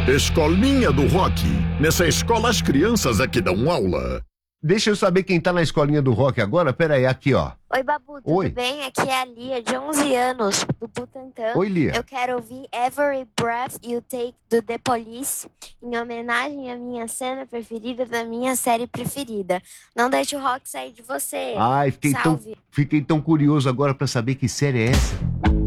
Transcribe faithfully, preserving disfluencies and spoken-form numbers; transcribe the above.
Escolinha do Rock. Nessa escola as crianças é que dão aula. Deixa eu saber quem tá na escolinha do rock agora. Pera aí, aqui, ó. Oi, Babu, tudo Oi. bem? Aqui é a Lia, de onze anos, do Butantã. Oi, Lia. Eu quero ouvir Every Breath You Take, do The Police, em homenagem à minha cena preferida da minha série preferida. Não deixe o rock sair de você. Ai, fiquei tão, Salve. fiquei tão curioso agora pra saber que série é essa.